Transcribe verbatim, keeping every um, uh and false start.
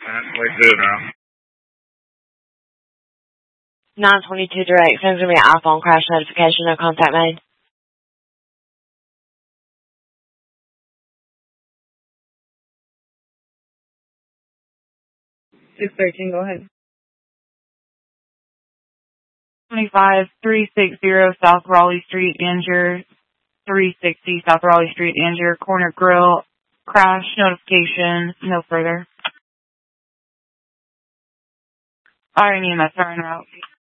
We're good now. nine twenty-two direct, sends me an iPhone crash notification, no contact made. six thirteen, go ahead. twenty-five three sixty South Raleigh Street, Angier, three sixty South Raleigh Street, Angier, Corner Grill, crash notification, no further. I R N E M S are en route.